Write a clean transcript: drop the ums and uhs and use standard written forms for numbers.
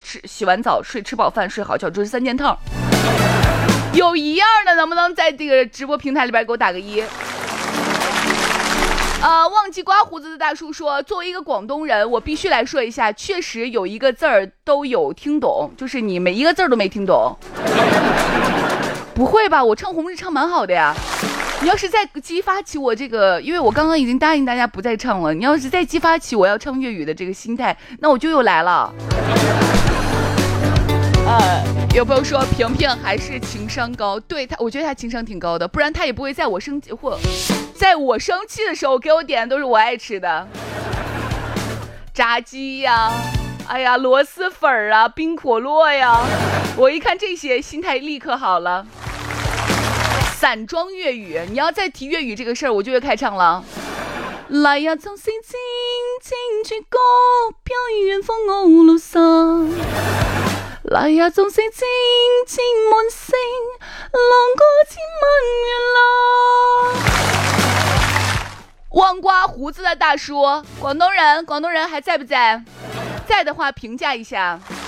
洗完澡吃饱饭睡好觉，就是3件套。有一样的能不能在这个直播平台里边给我打个1？忘记刮胡子的大叔说，作为一个广东人，我必须来说一下，确实有一个字儿都有听懂，就是你每一个字儿都没听懂。不会吧？我唱红日唱蛮好的呀。你要是再激发起我这个，因为我刚刚已经答应大家不再唱了，你要是再激发起我要唱粤语的这个心态，那我就又来了。有朋友说萍萍还是情商高，对他，我觉得他情商挺高的，不然他也不会在我生气的时候给我点的都是我爱吃的炸鸡呀，哎呀螺蛳粉啊，冰可乐呀，我一看这些心态立刻好了。散装粤语，你要再提粤语这个事儿，我就会开唱了。来呀，就是千千阙歌，飄於遠方我路上。來呀，縱是千千滿星，浪過千萬月浪。忘刮胡子的大叔，广东人还在不在？在的话评价一下。